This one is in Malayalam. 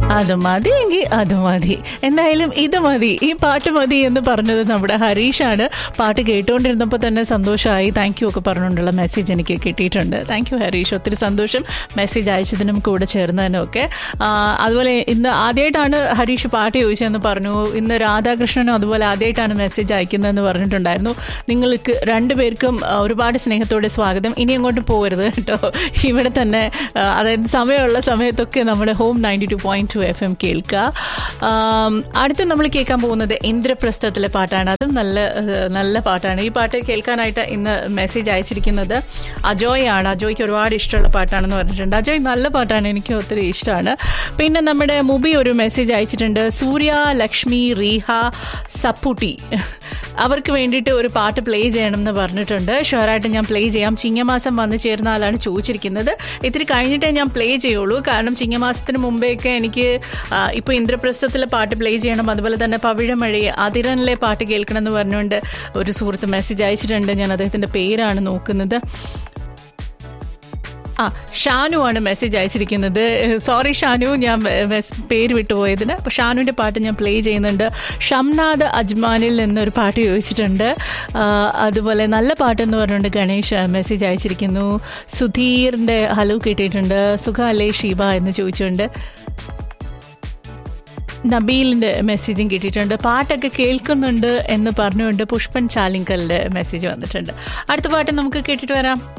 അത് മതി എങ്കിൽ അത് മതി, എന്തായാലും ഇത് മതി, ഈ പാട്ട് മതി എന്ന് പറഞ്ഞത് നമ്മുടെ ഹരീഷാണ്. പാട്ട് കേട്ടുകൊണ്ടിരുന്നപ്പോൾ തന്നെ സന്തോഷമായി, താങ്ക് യു ഒക്കെ പറഞ്ഞുകൊണ്ടുള്ള മെസ്സേജ് എനിക്ക് കിട്ടിയിട്ടുണ്ട്. താങ്ക് യു ഹരീഷ്, ഒത്തിരി സന്തോഷം മെസ്സേജ് അയച്ചതിനും കൂടെ ചേർന്നതിനും ഒക്കെ. അതുപോലെ ഇന്ന് ആദ്യമായിട്ടാണ് ഹരീഷ് പാട്ട് ചോദിച്ചതെന്ന് പറഞ്ഞു. ഇന്ന് രാധാകൃഷ്ണനും അതുപോലെ ആദ്യമായിട്ടാണ് മെസ്സേജ് അയക്കുന്നതെന്ന് പറഞ്ഞിട്ടുണ്ടായിരുന്നു. നിങ്ങൾക്ക് രണ്ടുപേർക്കും ഒരുപാട് സ്നേഹത്തോടെ സ്വാഗതം. ഇനി അങ്ങോട്ട് പോകരുത് കേട്ടോ, ഇവിടെ തന്നെ അതായത് സമയമുള്ള സമയത്തൊക്കെ നമ്മുടെ ഹോം 92.2 FM കേൾക്കുക. അടുത്ത് നമ്മൾ കേൾക്കാൻ പോകുന്നത് ഇന്ദ്രപ്രസ്ഥത്തിലെ പാട്ടാണ്. അതും നല്ല പാട്ടാണ്. ഈ പാട്ട് കേൾക്കാനായിട്ട് ഇന്ന് മെസ്സേജ് അയച്ചിരിക്കുന്നത് അജോയ് ആണ്. അജോയ്ക്ക് ഒരുപാട് ഇഷ്ടമുള്ള പാട്ടാണെന്ന് പറഞ്ഞിട്ടുണ്ട്. അജോയ് നല്ല പാട്ടാണ്, എനിക്ക് ഒത്തിരി ഇഷ്ടമാണ്. പിന്നെ നമ്മുടെ മുബി ഒരു മെസ്സേജ് അയച്ചിട്ടുണ്ട്. സൂര്യ, ലക്ഷ്മി, റീഹ, സപ്പുട്ടി അവർക്ക് വേണ്ടിയിട്ട് ഒരു പാട്ട് പ്ലേ ചെയ്യണം എന്ന് പറഞ്ഞിട്ടുണ്ട്. ഷുവറായിട്ട് ഞാൻ പ്ലേ ചെയ്യാം. ചിങ്ങമാസം വന്നു ചേർന്ന ആളാണ് ചോദിച്ചിരിക്കുന്നത്. ഇത്തിരി കഴിഞ്ഞിട്ടേ ഞാൻ പ്ലേ ചെയ്യുള്ളൂ, കാരണം ചിങ്ങമാസത്തിന് മുമ്പേയൊക്കെ എനിക്ക് ഇപ്പോൾ ഇന്ദ്രപ്രസ്ഥത്തിലെ പാട്ട് പ്ലേ ചെയ്യണം, അതുപോലെ തന്നെ പവിഴമഴയെ അതിരനിലെ പാട്ട് കേൾക്കണം എന്ന് പറഞ്ഞുകൊണ്ട് ഒരു സുഹൃത്ത് മെസ്സേജ് അയച്ചിട്ടുണ്ട്. ഞാൻ അദ്ദേഹത്തിൻ്റെ പേരാണ് നോക്കുന്നത്. ഷാനു ആണ് മെസ്സേജ് അയച്ചിരിക്കുന്നത്. സോറി ഷാനു, ഞാൻ പേര് വിട്ടുപോയതിന്. അപ്പോൾ ഷാനുവിൻ്റെ പാട്ട് ഞാൻ പ്ലേ ചെയ്യുന്നുണ്ട്. ഷംനാദ് അജ്മാനിൽ നിന്നൊരു പാട്ട് ചോദിച്ചിട്ടുണ്ട്. അതുപോലെ നല്ല പാട്ടെന്ന് പറഞ്ഞുകൊണ്ട് ഗണേഷ് മെസ്സേജ് അയച്ചിരിക്കുന്നു. സുധീറിൻ്റെ ഹലോ കേട്ടിട്ടുണ്ട്. സുഖ അല്ലേ ഷീബ എന്ന് ചോദിച്ചുകൊണ്ട് നബീലിൻ്റെ മെസ്സേജും കിട്ടിയിട്ടുണ്ട്. പാട്ടൊക്കെ കേൾക്കുന്നുണ്ട് എന്ന് പറഞ്ഞുകൊണ്ട് പുഷ്പൻ ചാലിങ്കലിൻ്റെ മെസ്സേജ് വന്നിട്ടുണ്ട്. അടുത്ത പാട്ട് നമുക്ക് കേട്ടിട്ട് വരാം.